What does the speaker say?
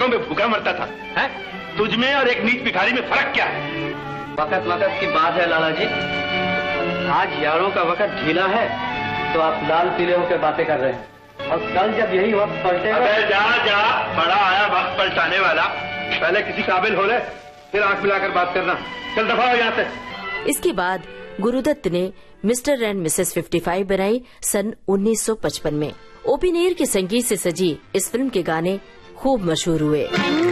गड्ढों में भूखा मरता था। हैं? तुझ में और एक नीच भिखारी में फर्क क्या है? वक्त की बात है लाला जी। आज यारों का वक्त ढीला है तो आप लाल पीले होकर बातें कर रहे हैं, और कल जब यही वक्त पलटेगा। अबे जा, बड़ा आया वक्त पलटाने वाला। पहले किसी काबिल हो ले, फिर आंख मिलाकर बात करना। चल दफा हो यहाँ से। इसके बाद गुरुदत्त ने मिस्टर एंड मिसेस 55 बनाई सन 1955 में। ओपी नेर के संगीत से सजी इस फिल्म के गाने खूब मशहूर हुए।